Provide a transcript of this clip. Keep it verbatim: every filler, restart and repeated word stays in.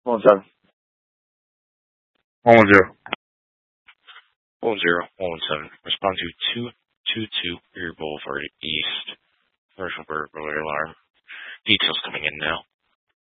One seven. One one zero. One zero. One one seven. Respond to two two two Erie Boulevard East. Commercial burglary alarm. Details coming in now.